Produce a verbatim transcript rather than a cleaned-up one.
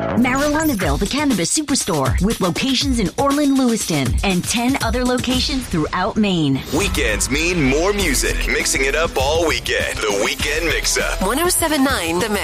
Marijuanaville, the Cannabis Superstore, with locations in Orland, Lewiston, and ten other locations throughout Maine. Weekends mean more music, mixing it up all weekend. The Weekend Mix-Up. one oh seven point nine The Mix.